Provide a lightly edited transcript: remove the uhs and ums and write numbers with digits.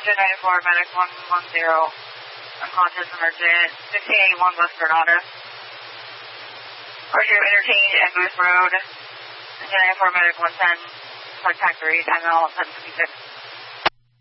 Engine 94, medic 110, unconscious emergent, 1581 West Granada. Roger, interchange and Booth Road. Engine 94, medic 110, contact 3, time out 756.